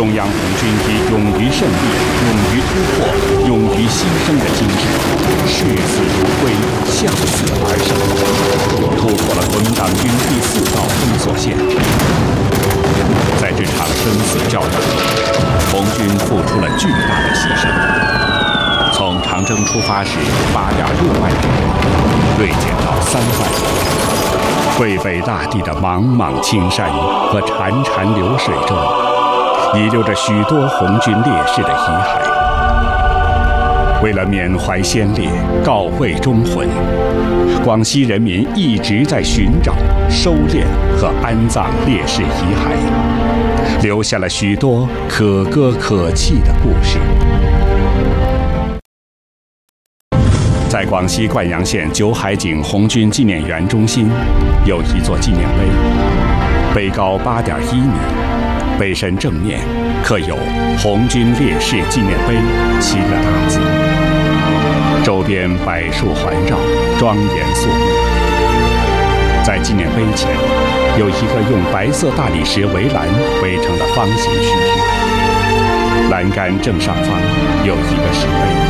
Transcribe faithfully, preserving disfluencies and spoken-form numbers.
中央红军以勇于胜利、勇于突破、勇于牺牲的精神，视死如归，向死而生，突破了国民党军第四道封锁线。在这场生死较量中，红军付出了巨大的牺牲。从长征出发时八点六万人，锐减到三万人。桂北大地的莽莽青山和潺潺流水中，遗留着许多红军烈士的遗骸。为了缅怀先烈，告慰忠魂，广西人民一直在寻找、收敛和安葬烈士遗骸，留下了许多可歌可泣的故事。在广西灌阳县九海井红军纪念园中心，有一座纪念碑，碑高八点一米，碑身正面刻有“红军烈士纪念碑”七个大字，周边柏树环绕，庄严肃穆。在纪念碑前，有一个用白色大理石围栏围成的方形区域，栏杆正上方有一个石碑。